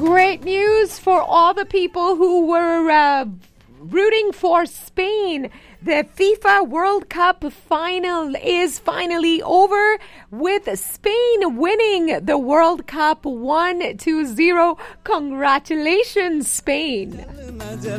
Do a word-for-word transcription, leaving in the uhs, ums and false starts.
Great news for all the people who were uh, rooting for Spain. The FIFA World Cup final is finally over with Spain winning the World Cup one to zero. Congratulations, Spain.